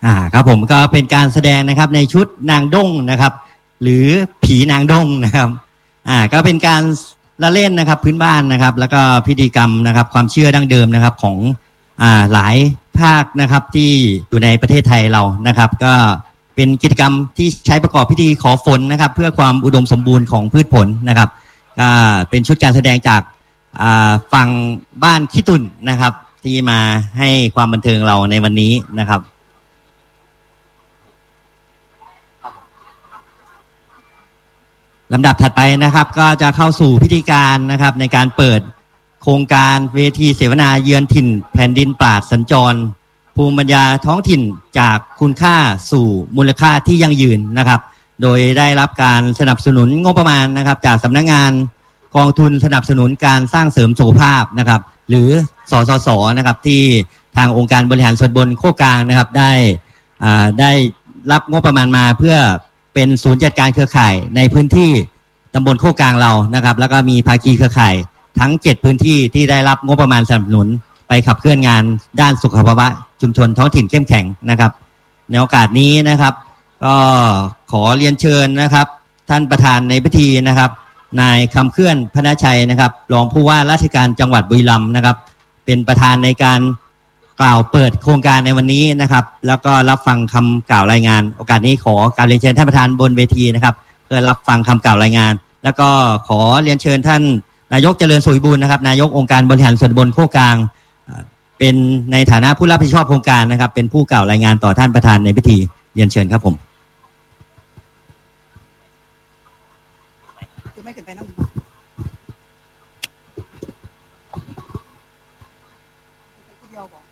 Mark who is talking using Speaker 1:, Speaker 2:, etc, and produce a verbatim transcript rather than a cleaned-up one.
Speaker 1: อ่าครับผมก็เป็นการแสดงนะครับในชุดนางด้งนะครับหรือผีนางด้งนะครับอ่าก็เป็นการละเล่นนะครับพื้นบ้านนะครับแล้วก็พิธีกรรมนะครับความเชื่อดั้งเดิมนะครับของอ่าหลายภาคนะครับที่อยู่ในประเทศไทยเรานะครับก็เป็นกิจกรรมที่ใช้ประกอบพิธีขอฝนนะครับเพื่อความอุดมสมบูรณ์ของพืชผลนะครับก็เป็นชุดการแสดงจากอ่าฝั่งบ้านขี้ตุ่นนะครับที่มาให้ความบันเทิงเราในวันนี้นะครับลำดับถัดไปนะครับก็จะเข้าสู่พิธีการนะครับในการเปิดโครงการเวทีเสวนาเยือนถิ่นแผ่นดินปราดสัญจรภูมิปัญญาท้องถิ่นจากคุณค่าสู่มูลค่าที่ยั่งยืนนะครับโดยได้รับการสนับสนุนงบประมาณนะครับจากสำนักงานกองทุนสนับสนุนการสร้างเสริมสุขภาพนะครับหรือสสสนะครับที่ทางองค์การบริหารส่วนตำบลโคกกลางนะครับได้อ่าได้รับงบประมาณมาเพื่อเป็นศูนย์จัดการเครือข่ายในพื้นที่ตำบลโคกกลางเรานะครับแล้วก็มีภาคีเครือข่ายทั้งเจ็ดพื้นที่ที่ได้รับงบประมาณสนับสนุนไปขับเคลื่อนงานด้านสุขภาวะชุมชนท้องถิ่นเข้มแข็งนะครับในโอกาสนี้นะครับก็ขอเรียนเชิญนะครับท่านประธานในพิธีนะครับนายคำเคลื่อนพนาชัยนะครับรองผู้ว่าราชการจังหวัดบุรีรัมย์นะครับเป็นประธานในการกล่าวเปิดโครงการในวันนี้นะครับแล้วก็รับฟังคำกล่าวรายงานโอกาสนี้ขอการเรียนเชิญท่านประธานบนเวทีนะครับเพื่อรับฟังคำกล่าวรายงานแล้วก็ขอเรียนเชิญท่านนายกเจริญสุวิบูลนะครับนายกองค์การบริหารส่วนตำบลโคกกลางเป็นในฐานะผู้รับผิดชอบโครงการนะครับเป็นผู้กล่าวรายงานต่อท่านประธานในพิธีเรียนเชิญครับผมไม่เกินไปน้องเดียวบอก